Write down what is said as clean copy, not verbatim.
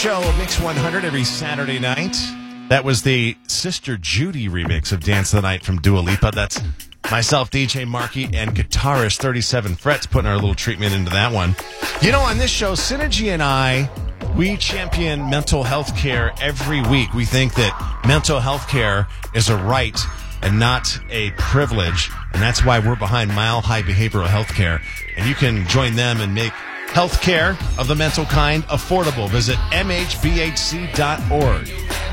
show, Mix 100, every Saturday night. That was the Sister Judy remix of Dance of the Night from Dua Lipa. That's myself, DJ Markey, and guitarist 37 Frets putting our little treatment into that one. You know, on this show, Synergy and I, we champion mental health care every week. We think that mental health care is a right and not a privilege, and that's why we're behind Mile High Behavioral Health Care. And you can join them and make health care of the mental kind affordable. Visit mhbhc.org.